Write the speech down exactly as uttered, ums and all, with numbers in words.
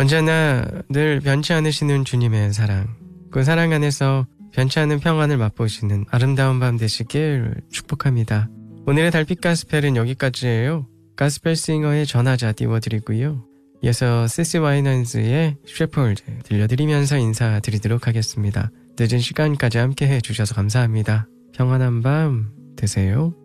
언제나 늘 변치 않으시는 주님의 사랑, 그 사랑 안에서 변치 않은 평안을 맛보시는 아름다운 밤 되시길 축복합니다. 오늘의 달빛 가스펠은 여기까지예요. 가스펠싱어의 전하자 띄워드리고요. 이어서 시시 와이넌즈의 셰퍼드 들려드리면서 인사드리도록 하겠습니다. 늦은 시간까지 함께 해주셔서 감사합니다. 평안한 밤 되세요.